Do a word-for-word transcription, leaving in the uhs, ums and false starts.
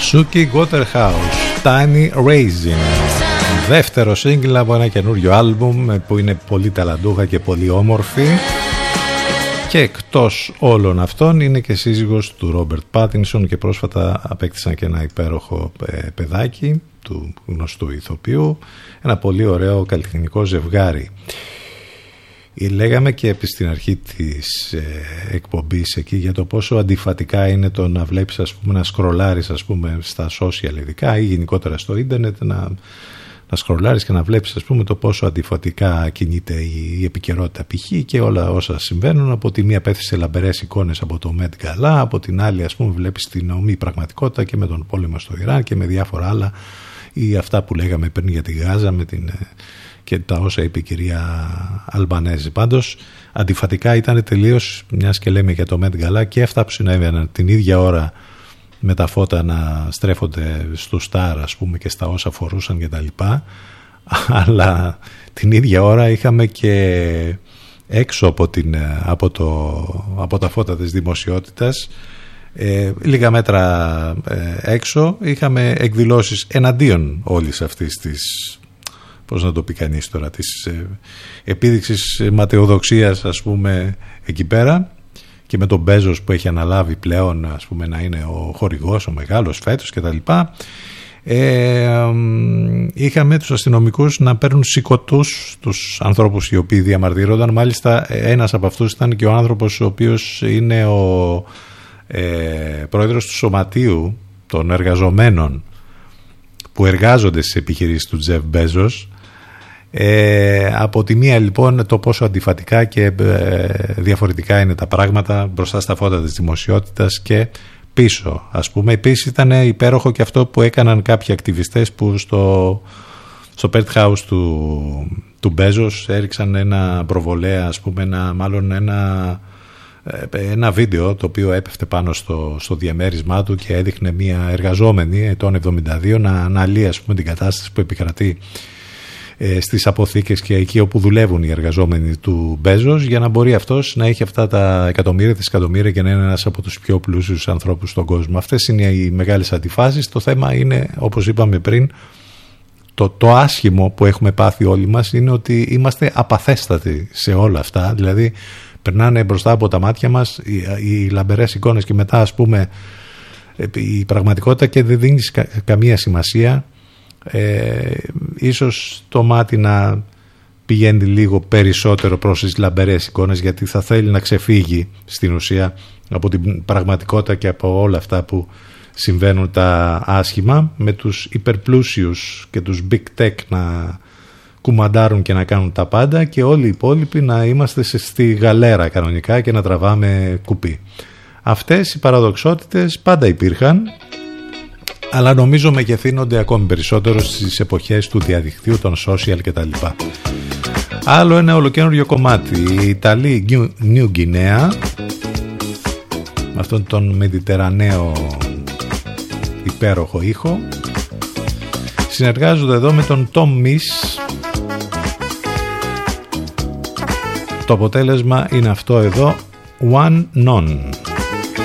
Suki Waterhouse, Tiny Raisin. Δεύτερο σύγκλ από ένα καινούριο άλμπουμ που είναι πολύ ταλαντούχα και πολύ όμορφη. Και εκτός όλων αυτών είναι και σύζυγος του Ρόμπερτ Πάτινσον και πρόσφατα απέκτησαν και ένα υπέροχο παιδάκι του γνωστού ηθοποιού. Ένα πολύ ωραίο καλλιτεχνικό ζευγάρι. Λέγαμε και στην αρχή της ε, εκπομπής εκεί για το πόσο αντιφατικά είναι το να βλέπεις, ας πούμε, να σκρολάρεις, ας πούμε, στα social ειδικά ή γενικότερα στο ίντερνετ, να, να σκρολάρεις και να βλέπεις, ας πούμε, το πόσο αντιφατικά κινείται η, η επικαιρότητα π.χ. και όλα όσα συμβαίνουν. Από τη μία πέφτει σε λαμπερές εικόνες από το Met Gala, από την άλλη, ας πούμε, βλέπεις την ομή πραγματικότητα και με τον πόλεμο στο Ιράν και με διάφορα άλλα, ή αυτά που λέγαμε πριν για τη Γάζα με την... και τα όσα είπε η κυρία Αλμπανέζη. Πάντως αντιφατικά ήταν τελείως, μιας και λέμε για το Met Gala, και αυτά που συνέβαιναν την ίδια ώρα με τα φώτα να στρέφονται στο Σταρ, ας πούμε, και στα όσα φορούσαν και τα λοιπά, αλλά την ίδια ώρα είχαμε και έξω από, την, από, το, από τα φώτα της δημοσιότητας, ε, λίγα μέτρα ε, έξω είχαμε εκδηλώσεις εναντίον όλης αυτής της, πώς να το πει κανείς τώρα, της ε, επίδειξης ματαιοδοξίας, ας πούμε, εκεί πέρα, και με τον Μπέζος που έχει αναλάβει πλέον, ας πούμε, να είναι ο χορηγός, ο μεγάλος φέτος και τα λοιπά. Ε, είχαμε τους αστυνομικούς να παίρνουν σηκωτούς τους ανθρώπους οι οποίοι διαμαρτύρονταν. Μάλιστα ένας από αυτούς ήταν και ο άνθρωπος ο οποίος είναι ο ε, πρόεδρος του Σωματείου των Εργαζομένων που εργάζονται στις επιχειρήσεις του Τζεφ Μπέζος. Ε, από τη μία, λοιπόν, το πόσο αντιφατικά και ε, διαφορετικά είναι τα πράγματα μπροστά στα φώτα της δημοσιότητας και πίσω, ας πούμε. Επίσης ήταν υπέροχο και αυτό που έκαναν κάποιοι ακτιβιστές που στο, στο penthouse του, του Μπέζος έριξαν ένα προβολέα, ας πούμε, ένα, μάλλον ένα, ένα βίντεο το οποίο έπεφτε πάνω στο, στο διαμέρισμά του και έδειχνε μια εργαζόμενη ετών εβδομήντα δύο να αναλύει, ας πούμε, την κατάσταση που επικρατεί στις αποθήκες και εκεί όπου δουλεύουν οι εργαζόμενοι του Μπέζος, για να μπορεί αυτός να έχει αυτά τα εκατομμύρια, δισεκατομμύρια και να είναι ένας από τους πιο πλούσιους ανθρώπους στον κόσμο. Αυτές είναι οι μεγάλες αντιφάσεις. Το θέμα είναι, όπως είπαμε πριν, το, το άσχημο που έχουμε πάθει όλοι μας είναι ότι είμαστε απαθέστατοι σε όλα αυτά. Δηλαδή περνάνε μπροστά από τα μάτια μας οι, οι λαμπερές εικόνες και μετά, ας πούμε, η πραγματικότητα και δεν δίνει κα, καμία σημασία. Ε, ίσως το μάτι να πηγαίνει λίγο περισσότερο προς τις λαμπερές εικόνες, γιατί θα θέλει να ξεφύγει στην ουσία από την πραγματικότητα και από όλα αυτά που συμβαίνουν τα άσχημα, με τους υπερπλούσιους και τους big tech να κουμαντάρουν και να κάνουν τα πάντα και όλοι οι υπόλοιποι να είμαστε στη γαλέρα κανονικά και να τραβάμε κουπί. Αυτές οι παραδοξότητες πάντα υπήρχαν, αλλά νομίζω μεγεθύνονται ακόμη περισσότερο στις εποχές του διαδικτύου, των social κτλ. Άλλο ένα ολοκαίνουργιο κομμάτι, η Ιταλή New Guinea, με αυτόν τον μεδιτεραναίο υπέροχο ήχο, συνεργάζονται εδώ με τον Tom Miss. Το αποτέλεσμα είναι αυτό εδώ, One Non.